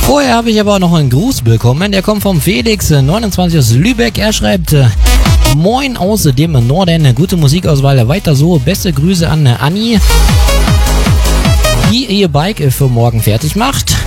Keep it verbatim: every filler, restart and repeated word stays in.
Vorher habe ich aber auch noch einen Gruß bekommen. Der kommt vom Felix, neunundzwanzig aus Lübeck. Er schreibt: Moin aus dem Norden, gute Musikauswahl, weiter so. Beste Grüße an Anni, die ihr Bike für morgen fertig macht.